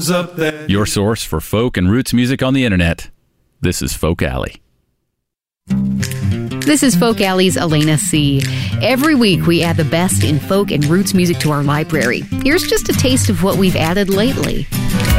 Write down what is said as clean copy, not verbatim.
one's up there. Your source for folk and roots music on the internet. This is Folk Alley. This is Folk Alley's Elena C. Every week we add the best in folk and roots music to our library. Here's just a taste of what we've added lately.